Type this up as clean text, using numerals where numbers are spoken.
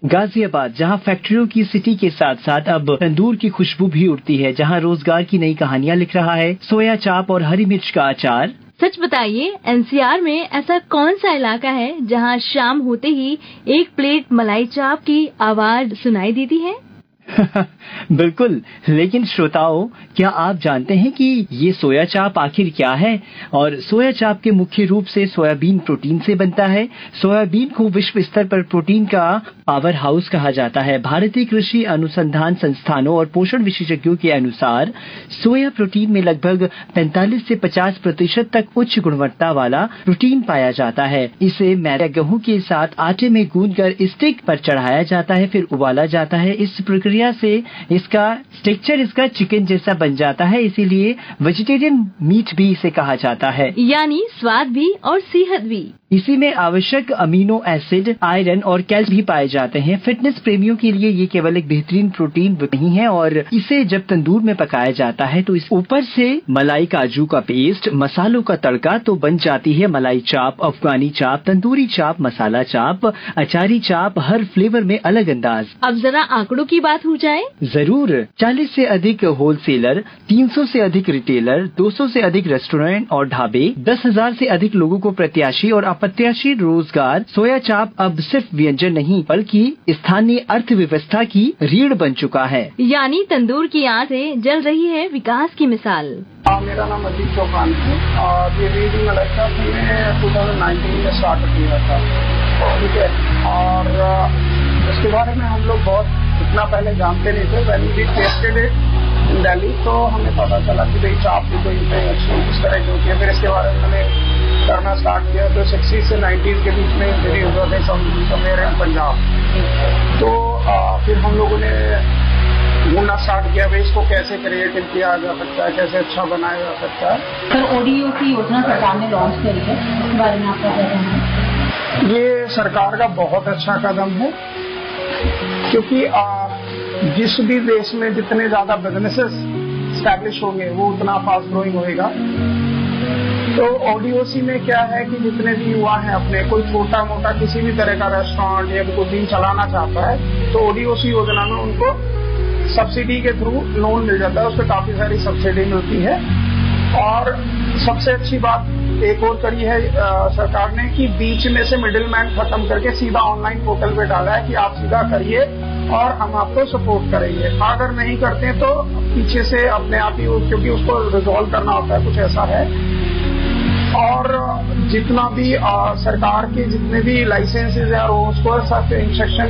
गाजियाबाद, जहां फैक्ट्रियों की सिटी के साथ साथ अब तंदूर की खुशबू भी उड़ती है, जहां रोजगार की नई कहानियां लिख रहा है सोया चाप और हरी मिर्च का अचार। सच बताइए, एनसीआर में ऐसा कौन सा इलाका है जहां शाम होते ही एक प्लेट मलाई चाप की आवाज सुनाई देती है? बिल्कुल, लेकिन श्रोताओं, क्या आप जानते हैं कि ये सोया चाप आखिर क्या है? और सोया चाप के मुख्य रूप से सोयाबीन प्रोटीन से बनता है। सोयाबीन को विश्व स्तर पर प्रोटीन का पावर हाउस कहा जाता है। भारतीय कृषि अनुसंधान संस्थानों और पोषण विशेषज्ञों के अनुसार सोया प्रोटीन में लगभग 45 से 50% तक उच्च गुणवत्ता वाला प्रोटीन पाया जाता है। इसे मैदा गेहूं के साथ आटे में गूंदकर स्टिक पर चढ़ाया जाता है, फिर उबाला जाता है। इस प्रक्रिया से इसका टेक्सचर इसका चिकन जैसा बन जाता है, इसीलिए वेजिटेरियन मीट भी इसे कहा जाता है। यानी स्वाद भी और सेहत भी। इसी में आवश्यक अमीनो एसिड, आयरन और कैल्शियम भी पाए जाते हैं। फिटनेस प्रेमियों के लिए ये केवल एक बेहतरीन प्रोटीन नहीं है और इसे जब तंदूर में पकाया जाता है तो इस ऊपर से मलाई काजू का पेस्ट, मसालों का तड़का, तो बन जाती है मलाई चाप, अफगानी चाप, तंदूरी चाप, मसाला चाप, अचारी चाप, हर फ्लेवर में अलग अंदाज। अब जरा आंकड़ों की बात हो जाए। जरूर, 40 से अधिक होलसेलर, 300 से अधिक रिटेलर, 200 से अधिक रेस्टोरेंट और ढाबे, 10,000 से अधिक लोगों को प्रत्याशी और अप्रत्याशी रोजगार। सोया चाप अब सिर्फ व्यंजन नहीं बल्कि स्थानीय अर्थव्यवस्था की रीढ़ बन चुका है। यानी तंदूर की आंच से जल रही है विकास की मिसाल। मेरा नाम अजीत चौहान है और ये रीडिंग अलेक्सा मैंने 2019 में स्टार्ट किया था, ठीक है। और इसके बारे में हम लोग बहुत इतना पहले जानते नहीं थे। When we tested it in Delhi तो हमें पता चला कि भाई चाप की कोई अच्छी इस तरह की होती है। फिर इसके बारे में मैंने करना स्टार्ट किया तो 60 से 90 के बीच में मेरी हुआ थे समवेयर इन पंजाब। तो फिर हम लोगों ने ढूंढना स्टार्ट किया भाई इसको कैसे क्रिएटिव किया जा सकता है, कैसे अच्छा बनाया जा सकता है। सर, ओडीओ की योजना सरकार ने लॉन्च करी है, इसके बारे में आपका क्या कहना है? ये सरकार का बहुत अच्छा कदम है, क्योंकि जिस भी देश में जितने ज्यादा बिजनेसेस स्टैब्लिश होंगे वो उतना फास्ट ग्रोइंग होएगा। तो ओडीओसी में क्या है कि जितने भी युवा हैं अपने, कोई छोटा मोटा किसी भी तरह का रेस्टोरेंट या कुजीन चलाना चाहता है तो ओडीओसी योजना में उनको सब्सिडी के थ्रू लोन मिल जाता है। उसमें काफी सारी सब्सिडी मिलती है। और सबसे अच्छी बात एक और करी है सरकार ने कि बीच में से मिडिल मैन खत्म करके सीधा ऑनलाइन पोर्टल पे डाला है कि आप सीधा करिए और हम आपको सपोर्ट करेंगे। अगर नहीं करते तो पीछे से अपने आप ही, क्योंकि उसको रिजॉल्व करना होता है, कुछ ऐसा है। और जितना भी सरकार के जितने भी लाइसेंसेज है और उसको सब इंस्ट्रक्शन